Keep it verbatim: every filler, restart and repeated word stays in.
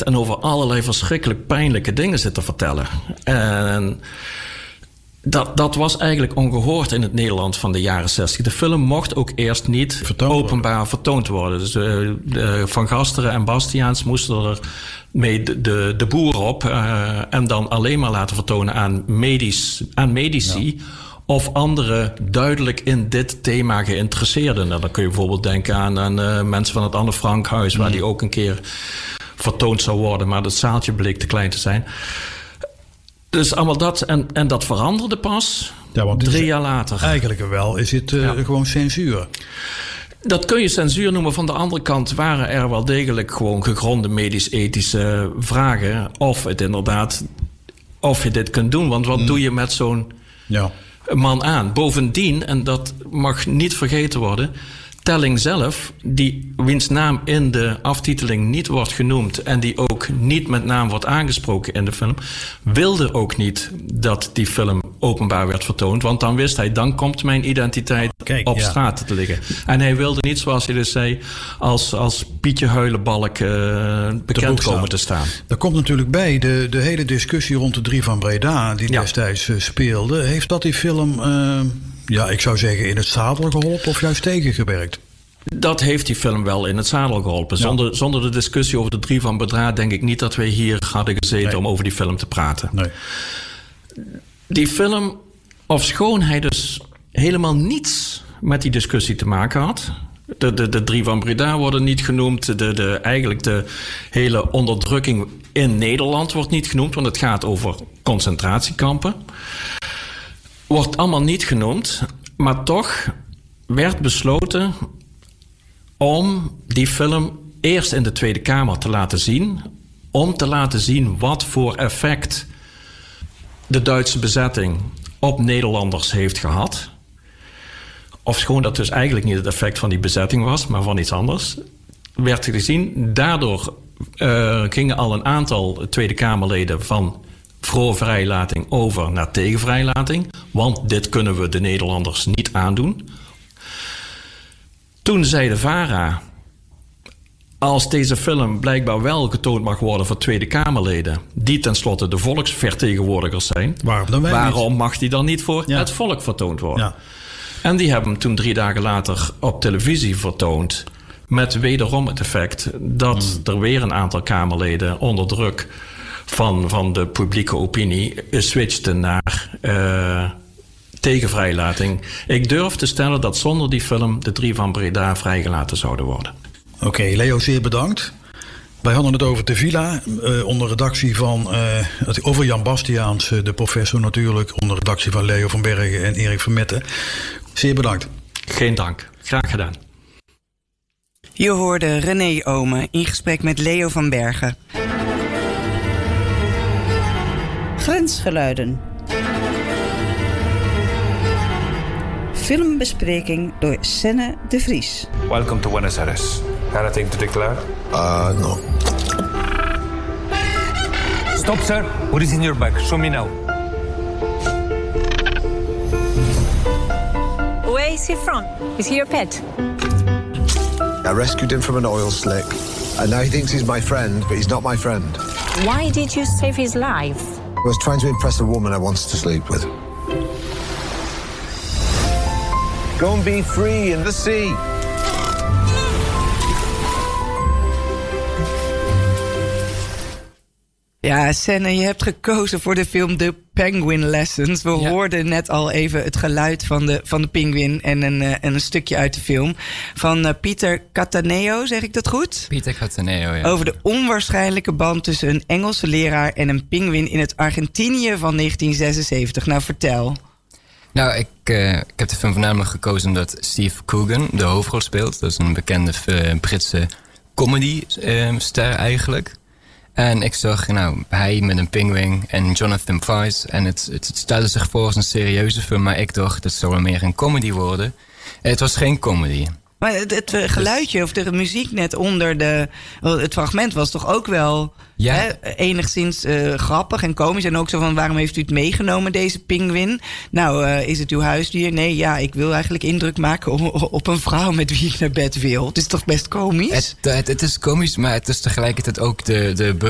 ligt en over allerlei verschrikkelijk pijnlijke dingen zit te vertellen. En dat, dat was eigenlijk ongehoord in het Nederland van de jaren zestig. De film mocht ook eerst niet vertoond openbaar worden. vertoond worden. Dus uh, de Van Gasteren en Bastiaans moesten er mee de, de, de boer op uh, en dan alleen maar laten vertonen aan, medisch, aan medici. Ja. Of andere duidelijk in dit thema geïnteresseerden. Nou, dan kun je bijvoorbeeld denken aan, aan uh, mensen van het Anne Frankhuis, waar mm. die ook een keer vertoond zou worden, maar dat zaaltje bleek te klein te zijn. Dus allemaal dat, en, en dat veranderde pas ja, want drie jaar later. Eigenlijk wel is het uh, ja. gewoon censuur. Dat kun je censuur noemen. Van de andere kant waren er wel degelijk gewoon gegronde medisch-ethische vragen. Of het inderdaad, of je dit kunt doen. Want wat mm. doe je met zo'n ja. man aan? Bovendien, en dat mag niet vergeten worden, Telling zelf, die wiens naam in de aftiteling niet wordt genoemd en die ook niet met naam wordt aangesproken in de film, wilde ook niet dat die film openbaar werd vertoond, want dan wist hij, dan komt mijn identiteit Kijk, op ja. straat te liggen. En hij wilde niet, zoals hij dus zei, als, als Pietje Huilenbalk uh, bekend komen te staan. Daar komt natuurlijk bij de, de hele discussie rond de Drie van Breda die ja. destijds uh, speelde. Heeft dat die film, uh, ja, ik zou zeggen, in het zadel geholpen of juist tegengewerkt? Dat heeft die film wel in het zadel geholpen. Ja. Zonder, zonder de discussie over de Drie van Breda denk ik niet dat wij hier hadden gezeten nee. om over die film te praten. Nee. Die film, ofschoon hij dus helemaal niets met die discussie te maken had. De, de, de Drie van Breda worden niet genoemd. De, de, eigenlijk de hele onderdrukking in Nederland wordt niet genoemd, want het gaat over concentratiekampen. Wordt allemaal niet genoemd, maar toch werd besloten om die film eerst in de Tweede Kamer te laten zien, om te laten zien wat voor effect de Duitse bezetting op Nederlanders heeft gehad. Ofschoon dat dus eigenlijk niet het effect van die bezetting was, maar van iets anders, werd gezien. Daardoor uh, gingen al een aantal Tweede Kamerleden van voor-vrijlating over naar tegen-vrijlating, want dit kunnen we de Nederlanders niet aandoen. Toen zei de VARA, als deze film blijkbaar wel getoond mag worden voor Tweede Kamerleden, die tenslotte de volksvertegenwoordigers zijn, waarom, dan waarom mag die dan niet voor ja. het volk vertoond worden? Ja. En die hebben hem toen drie dagen later op televisie vertoond, met wederom het effect dat mm. er weer een aantal Kamerleden onder druk van, van de publieke opinie switchten naar Uh, tegenvrijlating. Ik durf te stellen dat zonder die film de Drie van Breda vrijgelaten zouden worden. Oké, okay, Leo, zeer bedankt. Wij hadden het over de Villa, uh, onder redactie van uh, over Jan Bastiaans, uh, de professor natuurlijk, onder redactie van Leo van Bergen en Erik Vermette. Zeer bedankt. Geen dank. Graag gedaan. Je hoorde René Omen in gesprek met Leo van Bergen. Grensgeluiden. Filmbespreking door Senne de Vries. Welcome to Buenos Aires. Anything to declare? Uh, no. Stop, sir. What is in your bag? Show me now. Where is he from? Is he your pet? I rescued him from an oil slick. And now he thinks he's my friend, but he's not my friend. Why did you save his life? I was trying to impress a woman I wanted to sleep with. Go and be free in the sea. Ja, Senne, je hebt gekozen voor de film The Penguin Lessons. We ja. hoorden net al even het geluid van de, van de pinguïn en een, uh, en een stukje uit de film. Van uh, Peter Cattaneo, zeg ik dat goed? Peter Cattaneo, ja. Over de onwaarschijnlijke band tussen een Engelse leraar en een pinguïn in het Argentinië van negentien zesenzeventig. Nou, vertel. Nou, ik, uh, ik heb de film voornamelijk gekozen omdat Steve Coogan de hoofdrol speelt. Dat is een bekende uh, Britse comedy-ster uh, eigenlijk. En ik zag nou, hij met een pinguïn en Jonathan Pryce. En het, het, het stelde zich voor als een serieuze film, maar ik dacht, het zou wel meer een comedy worden. Het was geen comedy. Maar het, het geluidje of de muziek net onder de, het fragment was toch ook wel ja. hè, enigszins uh, grappig en komisch. En ook zo van, waarom heeft u het meegenomen, deze pinguïn? Nou, uh, is het uw huisdier? Nee, ja, ik wil eigenlijk indruk maken op, op een vrouw met wie ik naar bed wil. Het is toch best komisch? Het, het, het is komisch, maar het is tegelijkertijd ook de, de